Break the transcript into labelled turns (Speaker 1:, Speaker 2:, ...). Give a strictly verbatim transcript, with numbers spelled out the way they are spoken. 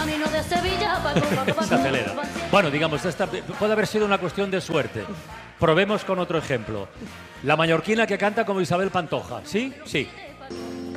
Speaker 1: camino de Sevilla.
Speaker 2: Se acelera. Bueno, digamos, esta puede haber sido una cuestión de suerte. Probemos con otro ejemplo. La mallorquina que canta como Isabel Pantoja. ¿Sí? Sí.